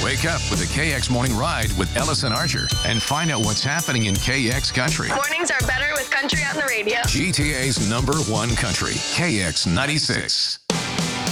Wake up with the KX Morning Ride with Ellison Archer and find out what's happening in KX Country. Mornings are better with country on the radio. GTA's #1 country, KX 96.